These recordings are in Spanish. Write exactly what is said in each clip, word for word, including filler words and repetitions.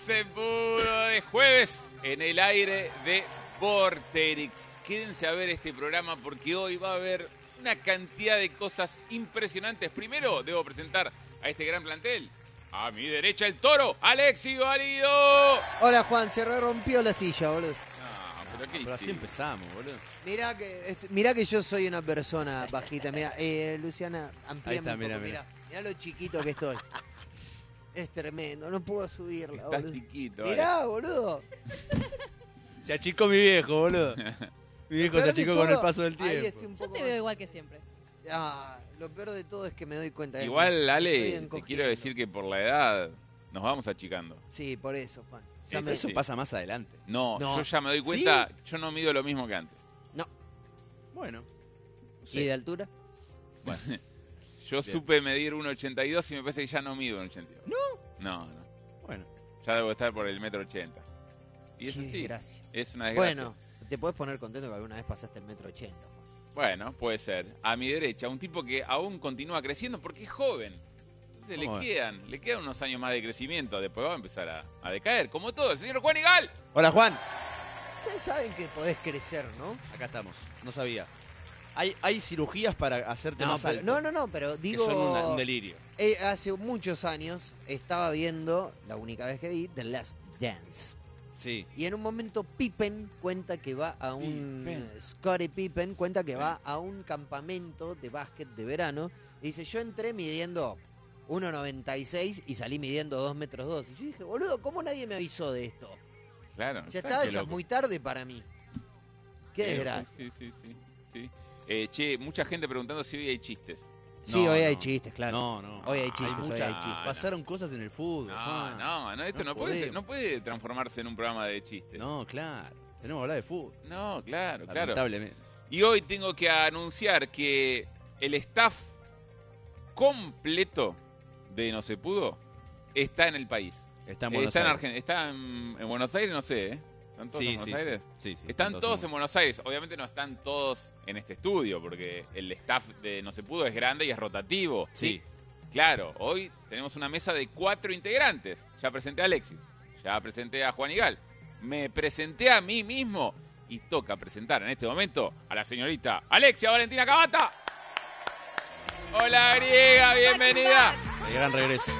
Se pudo de jueves en el aire de Vorterix. Quédense a ver este programa porque hoy va a haber una cantidad de cosas impresionantes. Primero debo presentar a este gran plantel. A mi derecha el toro, Alexi Valido. Hola Juan, se re rompió la silla, boludo. No, pero qué Pero así hiciste? empezamos, boludo. Mirá que, est- mirá que yo soy una persona bajita. Mirá, eh, Luciana, amplíame Ahí está, un mirá, poco, mirá. mirá. Mirá lo chiquito que estoy. Es tremendo, no puedo subirla, Estás boludo. chiquito. Mirá, boludo. Se achicó mi viejo, boludo. Mi viejo Lo se peor de achicó con el todo- paso del Ahí tiempo. estoy un Yo poco te más- veo igual que siempre. Ah, lo peor de todo es que me doy cuenta de Igual, que Ale, estoy te encogiendo. quiero decir que por la edad nos vamos achicando. Sí, por eso, Juan. Sí, Ya sí, me- Eso sí. pasa más adelante. No, No. yo ya me doy cuenta, yo no mido lo mismo que antes. No. Bueno. ¿Y de altura? Bueno, yo Bien. supe medir uno ochenta y dos y me parece que ya no mido uno ochenta y dos. ¿No? No, no. Bueno. Ya debo estar por el metro ochenta. Y eso Qué sí, desgracia. es una desgracia. Bueno, te puedes poner contento que alguna vez pasaste el metro ochenta, Juan. Bueno, puede ser. A mi derecha, un tipo que aún continúa creciendo porque es joven. Entonces le ¿Cómo es? quedan, le quedan unos años más de crecimiento. Después va a empezar a, a decaer, como todo. El señor Juan Igal. Hola, Juan. Ustedes saben que podés crecer, ¿no? Acá estamos. No sabía. Hay, hay cirugías para hacerte No, más pero- alto. no, no, no, pero Que digo... son una- un delirio. Eh, hace muchos años estaba viendo, la única vez que vi, The Last Dance. Sí. Y en un momento Pippen cuenta que va a un... Pippen. Scottie Pippen cuenta que Sí. va a un campamento de básquet de verano. Y dice, yo entré midiendo uno noventa y seis y salí midiendo dos metros dos. Y yo dije, boludo, ¿cómo nadie me avisó de esto? Claro. Ya ¿sabes está, qué ya es loco? muy tarde para mí. Qué Sí, desgracia. Sí, sí, sí. sí. Eh, che, mucha gente preguntando si hoy hay chistes. Sí, No, hoy hay no. chistes, claro. No, no. Hoy hay Hay chistes, hoy mucha- hay chistes. Pasaron cosas en el fútbol. No, Juan. no, no, esto no, No puede ser- podemos. no puede transformarse en un programa de chistes. No, claro. Tenemos que hablar de fútbol. No, claro, claro. Lamentablemente. Y hoy tengo que anunciar que el staff completo de No Se Pudo está en el país. Está en Eh, Buenos está en Aires. Argen- está en, en Buenos Aires, no sé, ¿eh? ¿Están todos Sí, en Buenos sí, Aires? sí, sí, Están todos en Buenos Aires. Obviamente no están todos en este estudio, porque el staff de No Se Pudo es grande y es rotativo. Sí. Claro, hoy tenemos una mesa de cuatro integrantes. Ya presenté a Alexis, ya presenté a Juan Igal, me presenté a mí mismo y toca presentar en este momento a la señorita Alexia Valentina Cavata. Hola griega, bienvenida. El gran regreso.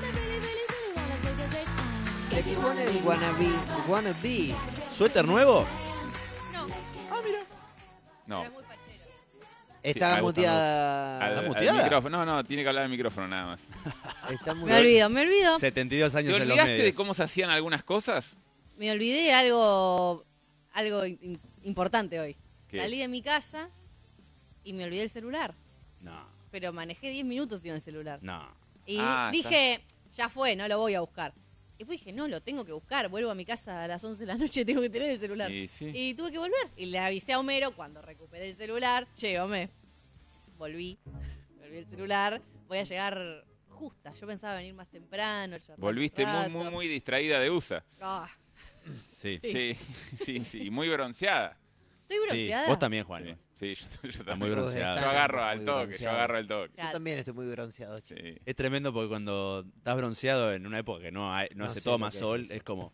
¿De qué wanna be, wanna be, wanna be? ¿Suéter nuevo? No, Ah, mira. No, pero es muy fachero. Está al- muteada. al, ¿Está al muteada? micrófono. No, no, tiene que hablar al micrófono nada más. Está Me muteada. olvido, me olvido. setenta y dos ¿Te años en los olvidaste medios. de cómo se hacían algunas cosas? Me olvidé algo, algo in- importante hoy. ¿Qué? Salí de mi casa y me olvidé el celular. No, Pero manejé diez minutos sin el celular. no. Y Ah, dije, ya fue, no lo voy a buscar. Y después dije, no, lo tengo que buscar. Vuelvo a mi casa a las once de la noche, tengo que tener el celular. Y sí. Y tuve que volver. Y le avisé a Homero cuando recuperé el celular. Che, Homé, volví. Volví el celular. Voy a llegar justa. Yo pensaba venir más temprano. charlar un Volviste muy, rato. muy, muy distraída de U S A. Ah, Sí. Sí. Sí, sí, sí, muy bronceada. estoy Sí, bronceada. vos también, Juan. Sí, sí, yo, yo Está también. muy Vos bronceado. estás Yo agarro muy al toque, yo bronceado. agarro al toque. Yo Claro. también estoy muy bronceado, chico. Sí. Es tremendo porque cuando estás bronceado en una época que no, hay, no, No hace sé todo lo más que sol, es es, eso. como...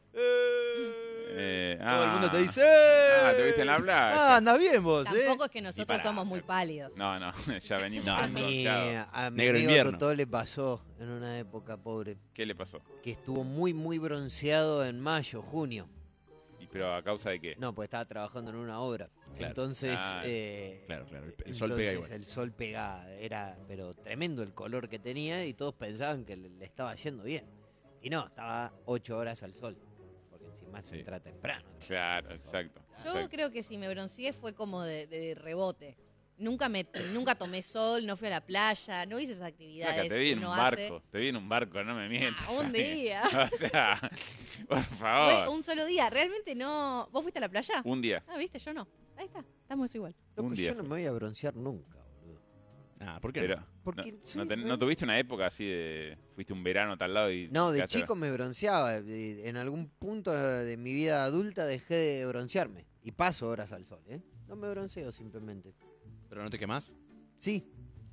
Eh, Todo el mundo te ah. dice... Ah, ¡Eh! te viste en la playa. Ah, anda bien vos, ¿eh? Tampoco es que nosotros pará, somos muy pero- pálidos. No, no, ya venimos No, A bien mí, bronceados. a mi Negro amigo invierno. Totó le pasó en una época, pobre, ¿Qué le pasó? que estuvo muy, muy bronceado en mayo, junio. ¿Y pero a causa de qué? No, pues estaba trabajando en una obra. Claro. Entonces, Ah, eh, Claro, claro. El, el sol pega entonces igual. el sol pegaba. Era, pero tremendo el color que tenía y todos pensaban que le, le estaba yendo bien. Y no, estaba ocho horas al sol. Porque encima se Sí. entra temprano. Claro, exacto. Yo exacto. creo que si me bronceé fue como de, de rebote. Nunca me nunca tomé sol, no fui a la playa, no hice esas actividades Flaca, te vi que en un uno barco, hace. te vi en un barco, no me mientas. Ah, un a mí. día. O sea, por Fue favor. un solo día. Realmente no. ¿Vos fuiste a la playa? Un día. Ah, viste, yo no. Ahí está, estamos igual. Loco, Un día yo no me voy a broncear nunca, boludo. Ah, ¿por qué Pero, no? Porque no, soy no te- re- ¿no tuviste una época así de... Fuiste un verano a tal lado y... No, de quedaste- chico me bronceaba. de- En algún punto de mi vida adulta dejé de broncearme. Y paso horas al sol, ¿eh? No me bronceo simplemente. ¿Pero no te quemás? Sí,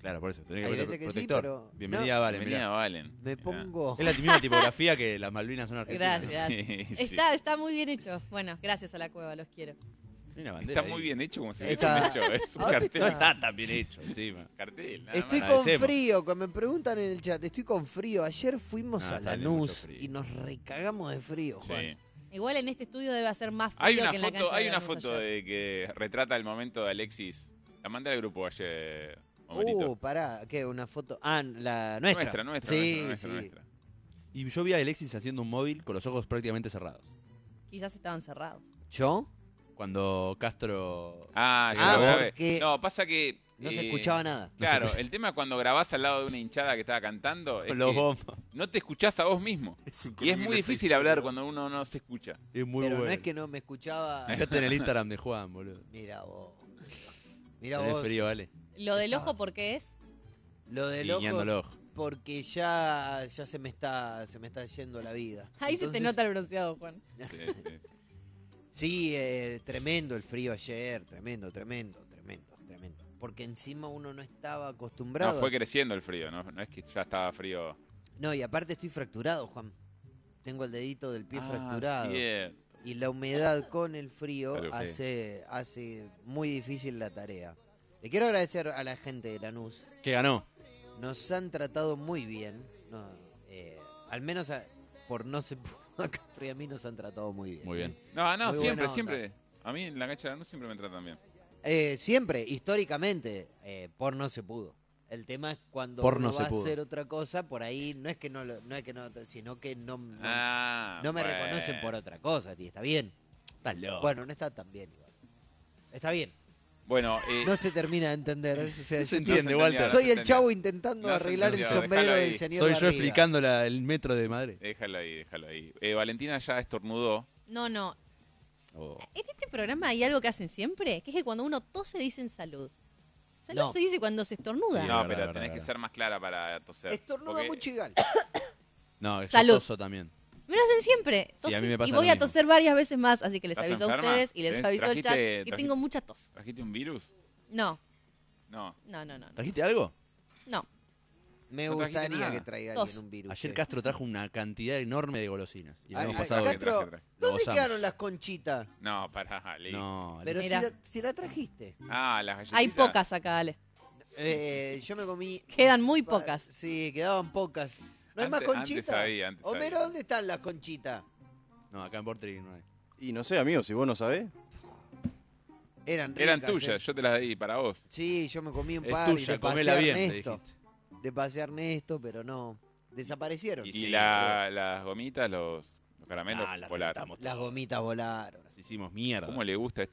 Claro, por eso. Tenés que Hay poner veces que sí, protector. pero- Bienvenida, no. Valen. Bienvenida, mirá. Valen. Me Mirá. pongo... Es la misma tipografía que las Malvinas son argentinas. Gracias. Sí, sí. Está, está muy bien hecho. Bueno, gracias a la cueva, los quiero. Hay una bandera Está muy ahí. bien hecho como se ve Está- hecho. Es un Ahora cartel. No está tan bien hecho encima. Cartel, nada Estoy más. con Agradecemos. frío, cuando me preguntan en el chat, estoy con frío. Ayer fuimos Ah, a está haciendo mucho Lanús frío. y nos recagamos de frío, Juan. Sí. Igual en este estudio debe hacer más frío Hay una que en la foto, cancha hay de una Lanús foto ayer. de que retrata el momento de Alexis. La mandé al grupo ayer, Homerito. Uh, pará, ¿qué? ¿Una foto? Ah, la nuestra. nuestra, nuestra, Sí, nuestra, sí. nuestra, nuestra. Y yo vi a Alexis haciendo un móvil con los ojos prácticamente cerrados. Quizás estaban cerrados. ¿Yo? Cuando Castro... Ah, yo Ah, lo grabé. porque No, pasa que... No eh, se escuchaba nada. Claro, No se- el tema es cuando grabás al lado de una hinchada que estaba cantando, es Con los que bombos. no te escuchás a vos mismo. Es Y es increíble muy esa difícil historia. hablar cuando uno no se escucha. Es muy Pero bueno. no es que no me escuchaba. Fíjate en el Instagram de Juan, boludo. Mira vos. Mira Tenés vos. frío, vale. Lo del Estaba- ojo, ¿por qué es? Lo del Guiñando el ojo, ojo. porque ya, ya se me está se me está yendo la vida. Ahí se te Entonces, nota el bronceado, Juan. Sí, sí, sí. Sí, eh, tremendo el frío ayer, tremendo, tremendo, tremendo, tremendo. Porque encima uno no estaba No, acostumbrado. fue creciendo el frío, ¿no? No es que ya estaba frío. No, y aparte estoy fracturado, Juan. Tengo el dedito del pie Ah, fracturado. cierto. Y la humedad con el frío Claro, sí. hace, hace muy difícil la tarea. Le quiero agradecer a la gente de Lanús. ¿Qué ganó? Nos han tratado muy bien. No, eh, al menos a- por no se pudo a Castro y a mí nos han tratado muy bien. Muy bien. No, no, Muy siempre, buena onda. siempre. A mí en la cancha de no siempre me tratan bien. Eh, siempre, históricamente, eh, por no se pudo. El tema es cuando Por uno no se va a pudo. hacer otra cosa, por ahí no es que no, lo- no es que no, sino que no, no, Ah, no me bueno. reconocen por otra cosa, tío. Está bien. Estás loco. Bueno, no está tan bien igual. Está bien. Bueno, eh, No se termina de entender. O sea, No se yo entiende, entendía, Walter. no se soy el entendía. chavo intentando No se arreglar el entendió, sombrero déjalo del ahí. señor Soy yo Barriga. explicando la- el metro de Madrid. déjalo ahí, déjalo ahí. Eh, Valentina ya estornudó. No, no. Oh. En este programa hay algo que hacen siempre, que es que cuando uno tose dicen salud. Salud No. se dice cuando se estornuda. Sí, no, verdad, pero verdad, tenés que verdad. ser más clara para toser. Estornuda Porque- mucho igual. No, es Salud. Salud. también. Me lo hacen siempre. Sí, a Tosen- mí me pasa y lo voy a mismo. toser varias veces más, así que les ¿Estás aviso a enferma? ustedes y les ¿Tenés- aviso al chat trajiste- que trajiste- tengo mucha tos. ¿Trajiste un virus? No, No. no, no, no. no. ¿Trajiste algo? No. Me No trajiste gustaría nada. que traiga Tos. alguien un virus. Ayer eh. Castro trajo una cantidad enorme de golosinas. Y el Ay, año ay, pasado... Traje, Castro, traje, traje. ¿dónde Lo gozamos. quedaron las conchitas? No, pará, leí. No, Pero si Mira. la, si la trajiste. Ah, las galletitas. Hay pocas acá, Ale. Eh, yo me comí. Quedan muy pa- pocas. Sí, quedaban pocas. ¿No hay más Antes- conchitas? antes había, antes Homero, había. ¿dónde están las conchitas? no, acá en Portri no hay. Y no sé, amigo, si vos no sabés. Eran Eran ricas, tuyas, eh. yo te las di para vos. Sí, yo me comí un Es par y tuya, le pasé comela a bien, le Ernesto. dijiste. Le pasé a Ernesto, pero no. Desaparecieron. Y, sí, la- las gomitas, los, los caramelos Ah, las volaron. reventamos Las todas. gomitas volaron. Las hicimos mierda. ¿Cómo le gusta a